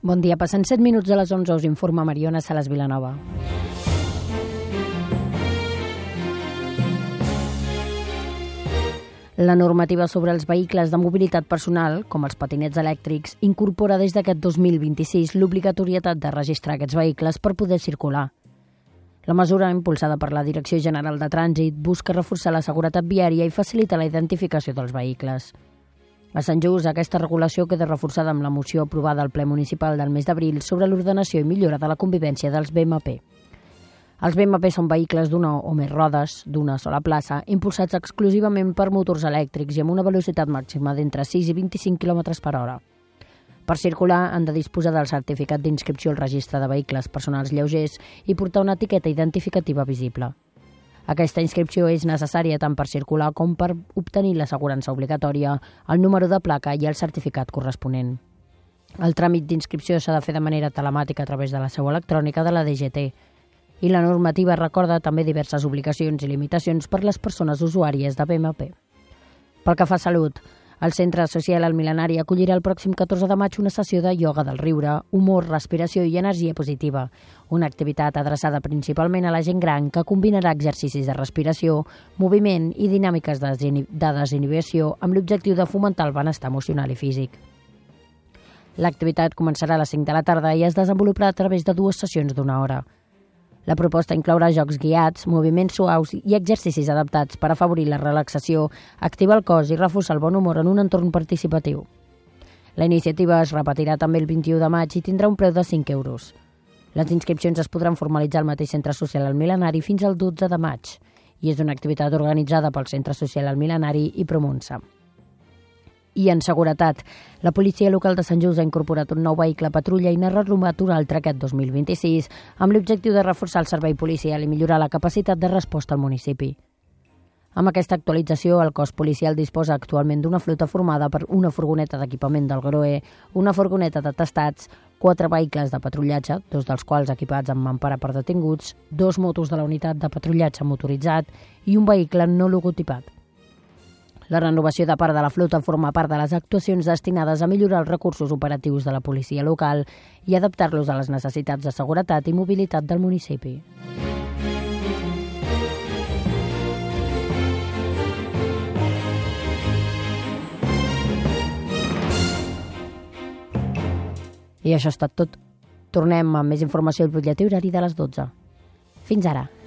Bon dia, passen 7 minuts de les 11, us informa Mariona Salas Vilanova. La normativa sobre els vehicles de mobilitat personal, com els patinets elèctrics, incorpora des d'aquest 2026 l'obligatorietat de registrar aquests vehicles per poder circular. La mesura, impulsada per la Direcció General de Trànsit, busca reforçar la seguretat viària i facilitar la identificació dels vehicles. A Sant Just, aquesta regulació queda reforçada amb la moció aprovada al ple municipal del mes d'abril sobre l'ordenació i millora de la convivència dels BMP. Els BMP són vehicles d'una o més rodes, d'una sola plaça, impulsats exclusivament per motors elèctrics i amb una velocitat màxima d'entre 6 i 25 km per hora. Per circular, han de disposar del certificat d'inscripció al registre de vehicles personals lleugers i portar una etiqueta identificativa visible. Aquesta inscripció és necessària tant per circular com per obtenir l'assegurança obligatòria, el número de placa i el certificat corresponent. El tràmit d'inscripció s'ha de fer de manera telemàtica a través de la seu electrònica de la DGT i la normativa recorda també diverses obligacions i limitacions per les persones usuàries de BMP. Pel que fa a salut, el Centre Social El Mil·lenari acollirà el pròxim 14 de maig una sessió de ioga del riure, humor, respiració i energia positiva, una activitat adreçada principalment a la gent gran que combinarà exercicis de respiració, moviment i dinàmiques de desinhibició amb l'objectiu de fomentar el benestar emocional i físic. L'activitat començarà a les 5 de la tarda i es desenvoluparà a través de 2 sessions d'1 hora. La proposta inclourà jocs guiats, moviments suaus i exercicis adaptats per afavorir la relaxació, activar el cos i reforçar el bon humor en un entorn participatiu. La iniciativa es repetirà també el 21 de maig i tindrà un preu de 5 euros. Les inscripcions es podran formalitzar al mateix Centre Social El Mil·lenari fins al 12 de maig i és una activitat organitzada pel Centre Social El Mil·lenari i Promunsa. I en seguretat, la policia local de Sant Just ha incorporat un nou vehicle patrulla i n'ha renovat un altre aquest 2026 amb l'objectiu de reforçar el servei policial i millorar la capacitat de resposta al municipi. Amb aquesta actualització, el cos policial disposa actualment d'una flota formada per una furgoneta d'equipament del GROE, una furgoneta d'atestats, 4 vehicles de patrullatge, 2 dels quals equipats amb mampara per detinguts, 2 motos de la unitat de patrullatge motoritzat i un vehicle no logotipat. La renovació de part de la flota forma part de les actuacions destinades a millorar els recursos operatius de la policia local i adaptar-los a les necessitats de seguretat i mobilitat del municipi. I això ha estat tot. Tornem amb més informació al butlletí horari de les 12. Fins ara.